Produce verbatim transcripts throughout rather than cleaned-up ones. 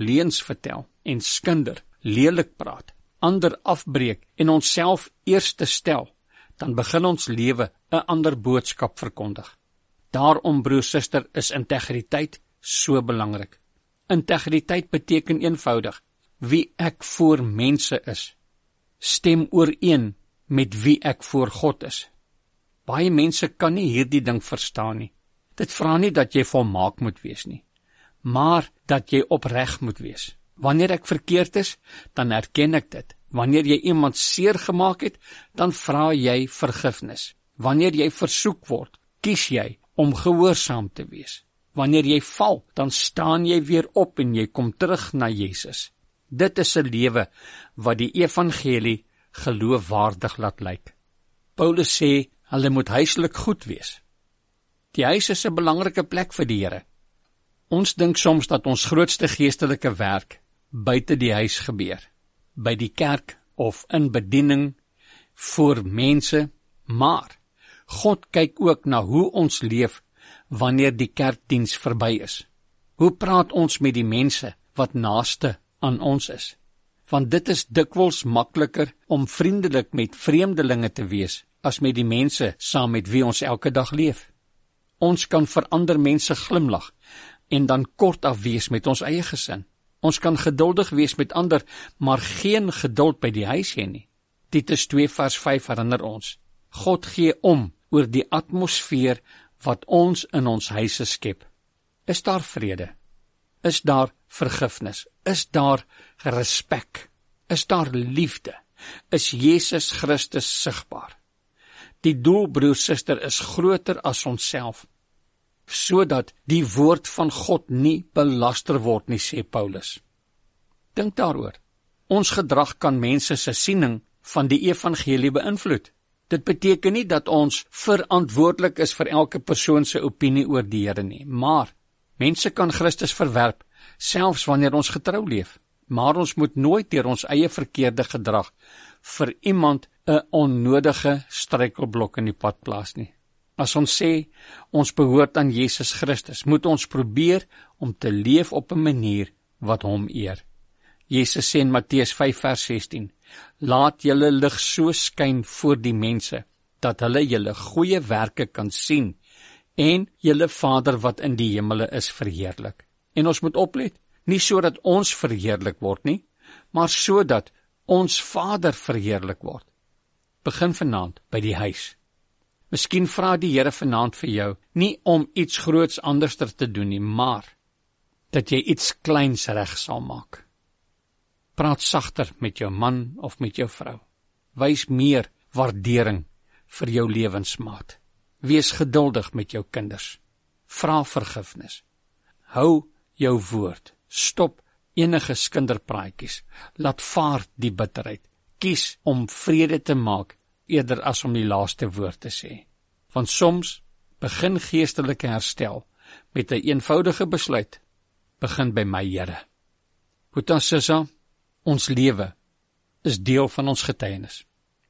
leuns vertel en skinder, lelik praat, ander afbreek en onsself eerste stel, dan begin ons lewe 'n ander boodskap verkondig. Daarom, broer, suster, is integriteit so belangrik. Integriteit beteken eenvoudig, wie ek voor mense is, stem ooreen met wie ek voor God is. Baie mense kan nie hierdie ding verstaan nie. Dit vra nie dat jy volmaak moet wees nie, maar dat jy opreg moet wees. Wanneer ek verkeerd is, dan erken ek dit. Wanneer jy iemand seer gemaak het, dan vra jy vergifnis. Wanneer jy versoek word, kies jy om gehoorsaam te wees. Wanneer jy val, dan staan jy weer op en jy kom terug na Jesus. Dit is 'n lewe wat die evangelie geloofwaardig laat lyk. Paulus sê, hulle moet huislik goed wees. Die huis is 'n belangrike plek vir die Here. Ons dink soms dat ons grootste geestelike werk buite die huis gebeur, by die kerk of in bediening voor mense, maar God kyk ook na hoe ons leef wanneer die kerkdiens verby is. Hoe praat ons met die mense wat naaste aan ons is? Want dit is dikwels makliker om vriendelik met vreemdelinge te wees as met die mense saam met wie ons elke dag leef. Ons kan vir ander mense glimlag en dan kort af wees met ons eie gesin. Ons kan geduldig wees met ander, maar geen geduld by die huis hê nie. Titus twee vers vyf herinner ons, God gee om oor die atmosfeer wat ons in ons huise skep. Is daar vrede? Is daar vergifnis? Is daar respek? Is daar liefde? Is Jesus Christus sigbaar? Die doel, broer, suster, is groter as onsself, sodat die woord van God nie belaster word nie, sê Paulus. Dink daaroor. Ons gedrag kan mense se siening van die evangelie beïnvloed. Dit beteken nie dat ons verantwoordelik is vir elke persoon se opinie oor die Here nie, maar mense kan Christus verwerp, selfs wanneer ons getrou leef. Maar ons moet nooit deur ons eie verkeerde gedrag vir iemand 'n onnodige struikelblok in die pad plaas nie. As ons sê, ons behoort aan Jesus Christus, moet ons probeer om te leef op 'n manier wat hom eer. Jesus sê in Matteus vyf vers sestien, laat julle lig so skyn voor die mense, dat hulle julle goeie werke kan sien, en julle Vader wat in die hemele is verheerlik. En ons moet oplet, nie sodat ons verheerlik word nie, maar sodat ons Vader verheerlik word. Begin vanaand by die huis. Miskien vra die Here vanaand vir jou, nie om iets groots anderster te doen nie, maar dat jy iets kleins reg sal maak. Praat sagter met jou man of met jou vrou. Wys meer waardering vir jou lewensmaat. Wees geduldig met jou kinders. Vra vergifnis. Hou jou woord. Stop enige skinderpraatjies. Laat vaar die bitterheid. Kies om vrede te maak eerder as om die laaste woord te sê. Want soms begin geestelike herstel met 'n een eenvoudige besluit. Begin by my Here. Boeta Sissa, ons lewe is deel van ons getuienis.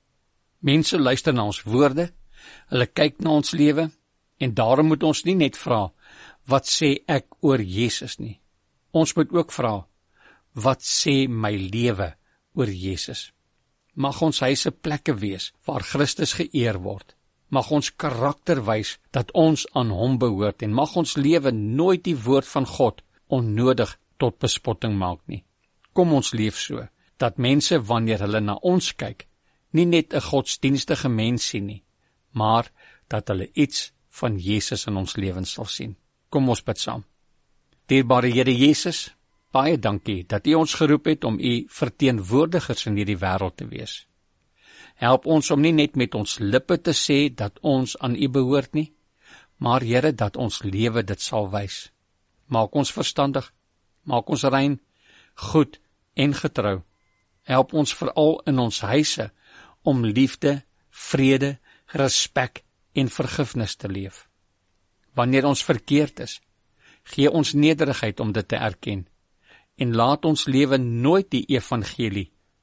Mense luister na ons woorde, hulle kyk na ons lewe, en daarom moet ons nie net vra, wat sê ek oor Jesus nie. Ons moet ook vra, wat sê my lewe oor Jesus? Mag ons huise plekke wees waar Christus geëer word. Mag ons karakter wys dat ons aan hom behoort, en mag ons lewe nooit die woord van God onnodig tot bespotting maak nie. Kom ons leef so, dat mense wanneer hulle na ons kyk, nie net 'n godsdienstige mens sien nie, maar dat hulle iets van Jesus in ons lewens sal sien. Kom ons bid saam. Dierbare Here Jesus, baie dankie dat U ons geroep het om U verteenwoordigers in hierdie wêreld te wees. Help ons om nie net met ons lippe te sê dat ons aan U behoort nie, maar Here, dat ons lewe dit sal wys. Maak ons verstandig, maak ons rein, goed en getrou. Help ons veral in ons huise om liefde, vrede, respek en vergifnis te leef. Wanneer ons verkeerd is, gee ons nederigheid om dit te erken, en laat ons lewe nooit die evangelie